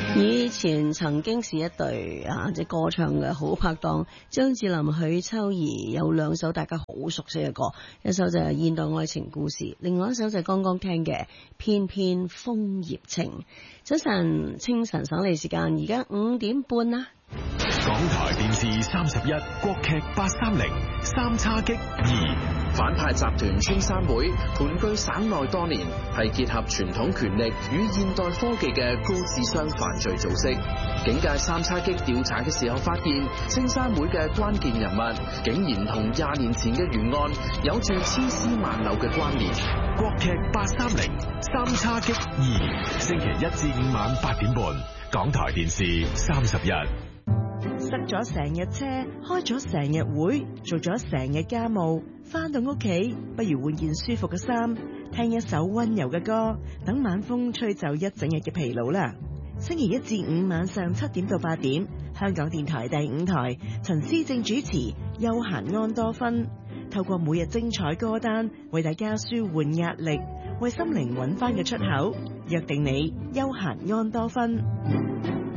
以前曾經是一對即歌唱嘅好拍檔，張智霖、許秋怡有兩首大家好熟悉嘅歌，一首就係《現代愛情故事》，另外一首就係剛剛聽嘅《偏偏楓葉情》。早晨，清晨省嚟時間，而家5點半啦。 港台電視31國劇830三叉戟2， 反派集團青山會盤踞省內多年，係結合傳統權力與現代科技嘅高智商犯罪組織。警界三叉戟調查嘅時候發現，青山會嘅關鍵人物竟然同20年前嘅懸案有住千絲萬縷嘅關聯。 國劇830三叉戟2，星期1至5晚8點半，港台電視31。 塞咗成日車，開咗成日會，做咗成日家務，返到屋企不如換件舒服嘅衫，聽一首溫柔嘅歌，等晚風吹走一整日嘅疲勞啦。星期1至5晚上7點到8點，香港電台第5台，陳思正主持，休閒安多芬，透過每日精彩歌單，為大家舒緩壓力，為心靈揾返嘅出口，約定你休閒安多芬。